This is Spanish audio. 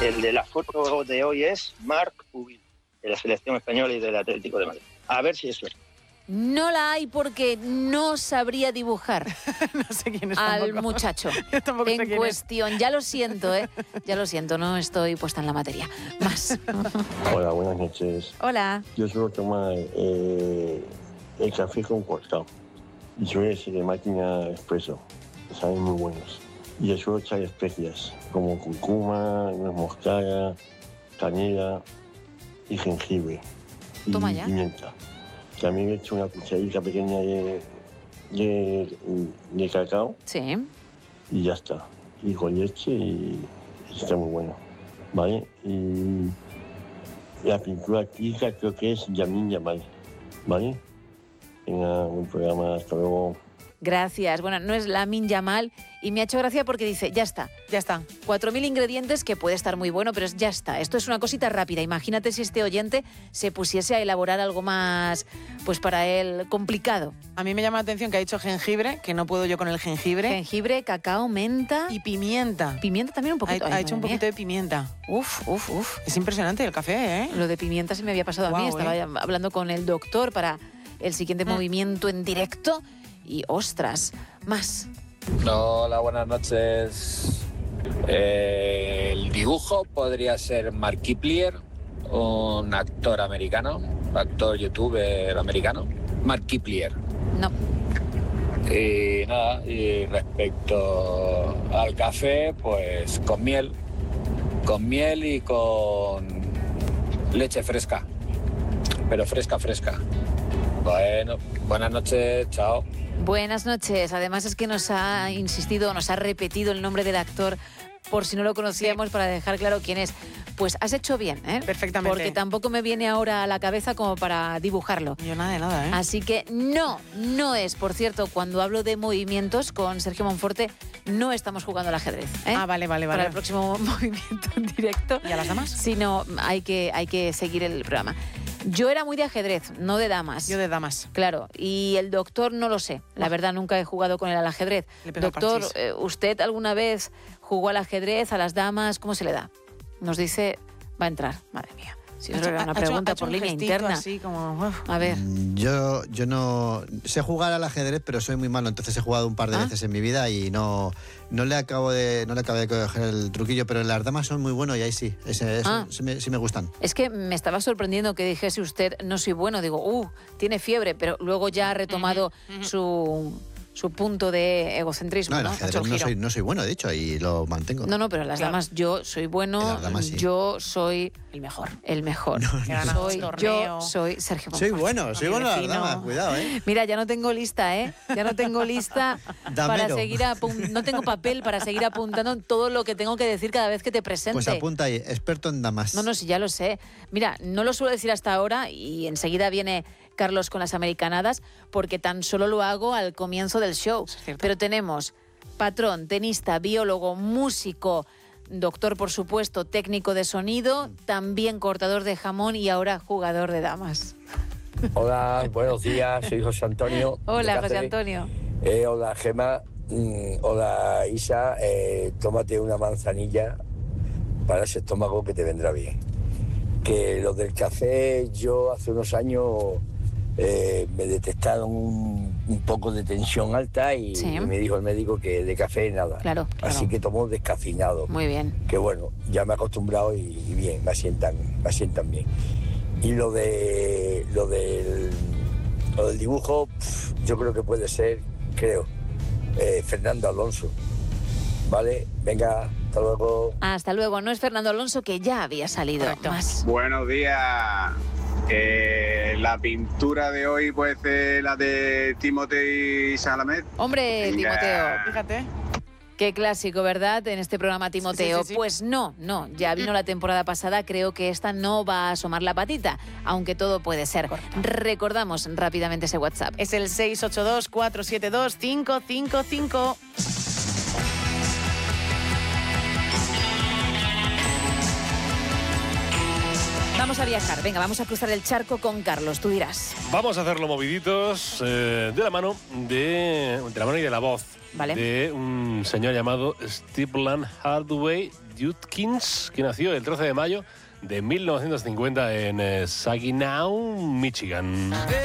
El de la foto de hoy es Marc Ubil, de la selección española y del Atlético de Madrid. A ver si es suerte. No la hay porque no sabría dibujar No sé quién es al tampoco. muchacho Yo tampoco sé en quién es. cuestión. Ya lo siento, ya lo siento, no estoy puesta en la materia. Más. Hola, buenas noches. Hola. Yo suelo tomar el café con cortado. Y suele ser de máquina expreso. Saben muy buenos. Y yo suelo echar especias como cúrcuma, nuez moscada, canela y jengibre. Y Toma ya. pimienta. También he hecho una cucharita pequeña de cacao Sí. y ya está. Y con leche y está muy bueno. ¿Vale? Y la pintura artística creo que es Yamin Yamal. ¿Vale? Venga, un programa, hasta luego. Gracias. Bueno, no es Lamine Yamal y me ha hecho gracia porque dice, ya está. Ya está. 4.000 ingredientes que puede estar muy bueno, pero ya está. Esto es una cosita rápida. Imagínate si este oyente se pusiese a elaborar algo más, pues para él, complicado. A mí me llama la atención que ha dicho jengibre, que no puedo yo con el jengibre. Jengibre, cacao, menta. Y pimienta. Pimienta también un poquito. Ha hecho un poquito de pimienta. Uf. Es impresionante el café, ¿eh? Lo de pimienta se me había pasado a mí. Estaba hablando con el doctor para el siguiente movimiento en directo. Y ostras, más. Hola, buenas noches. El dibujo podría ser Markiplier, un actor americano, actor youtuber americano. Markiplier. No. Y nada, y respecto al café, pues con miel y con leche fresca, pero fresca. Bueno, buenas noches, chao. Buenas noches. Además es que nos ha insistido, nos ha repetido el nombre del actor por si no lo conocíamos, para dejar claro quién es. Pues has hecho bien, ¿eh? Perfectamente. Porque tampoco me viene ahora a la cabeza como para dibujarlo. Yo nada de nada, ¿eh? Así que no es. Por cierto, cuando hablo de movimientos con Sergio Monforte, no estamos jugando al ajedrez, ¿eh? Ah, vale. Para el próximo movimiento en directo. ¿Y a las damas? Sino hay que seguir el programa. Yo era muy de ajedrez, no de damas. Yo de damas. Claro, y el doctor no lo sé. La verdad, nunca he jugado con él al ajedrez. Doctor, ¿usted alguna vez jugó al ajedrez, a las damas? ¿Cómo se le da? Nos dice, va a entrar. Madre mía. Si eso era una pregunta por línea interna. Así como, a ver. Yo no sé jugar al ajedrez, pero soy muy malo. Entonces he jugado un par de veces en mi vida y no le acabo de coger el truquillo, pero las damas son muy buenos y ahí sí. Sí me gustan. Es que me estaba sorprendiendo que dijese usted, no soy bueno. Digo, tiene fiebre, pero luego ya ha retomado su punto de egocentrismo. No, el ajedrez no soy bueno, de hecho, y lo mantengo. No, pero las damas, yo soy bueno, sí. Yo soy el mejor. Yo soy Sergio Monforte. Soy bueno las damas, cuidado, ¿eh? Mira, ya no tengo lista, ¿eh? Ya no tengo lista para seguir no tengo papel para seguir apuntando todo lo que tengo que decir cada vez que te presente. Pues apunta ahí, experto en damas. No, sí, ya lo sé. Mira, no lo suelo decir hasta ahora y enseguida viene Carlos con las americanadas, porque tan solo lo hago al comienzo del show. Pero tenemos patrón, tenista, biólogo, músico, doctor, por supuesto, técnico de sonido, también cortador de jamón y ahora jugador de damas. Hola, buenos días, soy José Antonio. Hola, José Antonio. Hola, Gemma. Hola, Isa. Tómate una manzanilla para ese estómago que te vendrá bien. Que lo del café, yo hace unos años me detectaron un poco de tensión alta y me dijo el médico que de café nada. Claro. Así que tomo descafeinado. Muy bien. Que bueno, ya me he acostumbrado y bien, me asientan bien. Y lo del dibujo, yo creo que puede ser, Fernando Alonso. ¿Vale? Venga, hasta luego. Hasta luego. No es Fernando Alonso, que ya había salido. Más. Buenos días. La pintura de hoy puede ser la de Timothée Chalamet. Hombre, Venga. Timoteo, fíjate. Qué clásico, ¿verdad? En este programa, Timoteo. Sí. Pues no, ya vino la temporada pasada, creo que esta no va a asomar la patita, aunque todo puede ser. Correcto. Recordamos rápidamente ese WhatsApp. Es el 682-472-555. vamos a viajar. Venga, vamos a cruzar el charco con Carlos, tú dirás. Vamos a hacerlo moviditos de la mano y de la voz. Vale. De un señor llamado Stephen Hardaway Judkins, que nació el 13 de mayo de 1950 en Saginaw, Michigan.